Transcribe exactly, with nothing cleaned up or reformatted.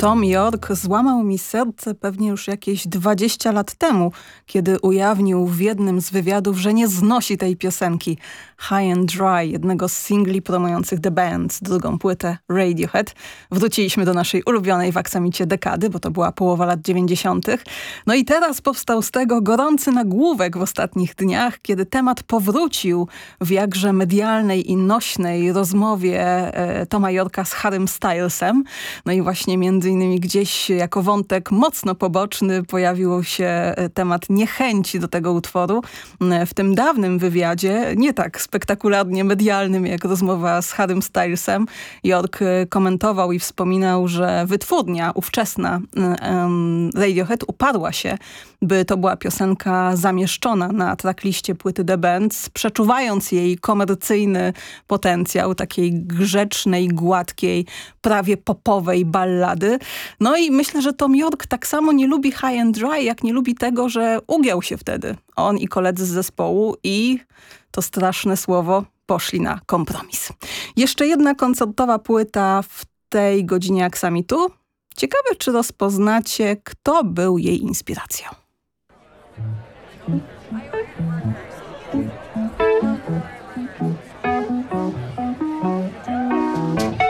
Tom York złamał mi serce pewnie już jakieś dwadzieścia lat temu, kiedy ujawnił w jednym z wywiadów, że nie znosi tej piosenki High and Dry, jednego z singli promujących The Band, drugą płytę Radiohead. Wróciliśmy do naszej ulubionej w aksamicie dekady, bo to była połowa lat dziewięćdziesiątych. No i teraz powstał z tego gorący nagłówek w ostatnich dniach, kiedy temat powrócił w jakże medialnej i nośnej rozmowie e, Toma Yorka z Harrym Stylesem. No i właśnie między innymi gdzieś jako wątek mocno poboczny pojawił się temat niechęci do tego utworu. W tym dawnym wywiadzie, nie tak spektakularnie medialnym jak rozmowa z Harrym Stylesem, York komentował i wspominał, że wytwórnia ówczesna um, Radiohead uparła się, by to była piosenka zamieszczona na trackliście płyty The Band, przeczuwając jej komercyjny potencjał takiej grzecznej, gładkiej, prawie popowej ballady. No i myślę, że Tom York tak samo nie lubi High and Dry, jak nie lubi tego, że ugiął się wtedy on i koledzy z zespołu i to straszne słowo poszli na kompromis. Jeszcze jedna koncertowa płyta w tej godzinie aksamitu. Ciekawe, czy rozpoznacie, kto był jej inspiracją.